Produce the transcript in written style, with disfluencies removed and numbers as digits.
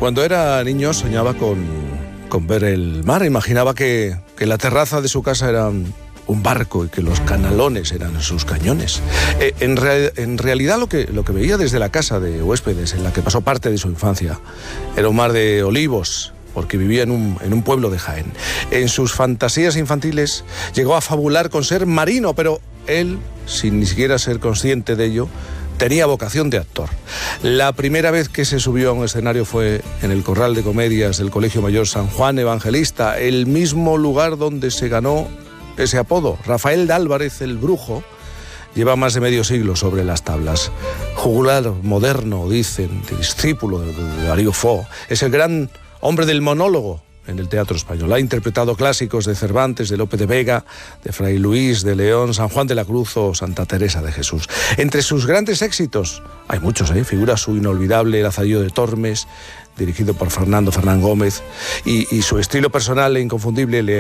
Cuando era niño soñaba con ver el mar. Imaginaba que la terraza de su casa era un barco y que los canalones eran sus cañones. En realidad lo que veía desde la casa de huéspedes en la que pasó parte de su infancia era un mar de olivos, porque vivía en un pueblo de Jaén. En sus fantasías infantiles llegó a fabular con ser marino, pero él, sin ni siquiera ser consciente de ello, tenía vocación de actor. La primera vez que se subió a un escenario fue en el Corral de Comedias del Colegio Mayor San Juan Evangelista, el mismo lugar donde se ganó ese apodo. Rafael de Álvarez, el Brujo, lleva más de medio siglo sobre las tablas. Juglar moderno, dicen, discípulo de Darío Fo, es el gran hombre del monólogo en el teatro español. Ha interpretado clásicos de Cervantes, de Lope de Vega, de Fray Luis de León, San Juan de la Cruz o Santa Teresa de Jesús. Entre sus grandes éxitos, hay muchos, figura su inolvidable Lazarillo de Tormes, dirigido por Fernando Fernán Gómez, y su estilo personal e inconfundible le